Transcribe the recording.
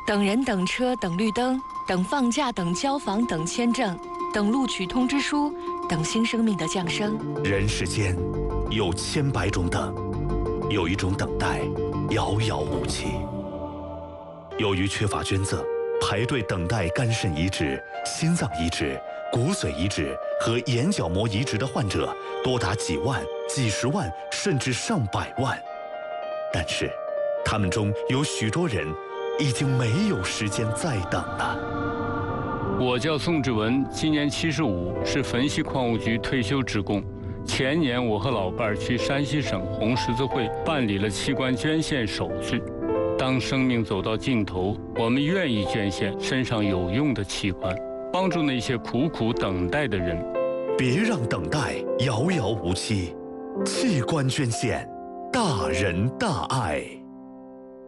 等人、等车、等绿灯、等放假、等交房、等签证、等录取通知书、等新生命的降生。 人世间有千百种等，有一种等待遥遥无期。由于缺乏捐赠，排队等待肝肾移植、心脏移植、骨髓移植和眼角膜移植的患者多达几万、几十万，甚至上百万。但是，他们中有许多人已经没有时间再等了。 我叫宋志文，今年75，是汾西矿务局退休职工。前年我和老伴儿去山西省红十字会办理了器官捐献手续。当生命走到尽头，我们愿意捐献身上有用的器官，帮助那些苦苦等待的人。 别让等待遥遥无期，器官捐献，大仁大爱。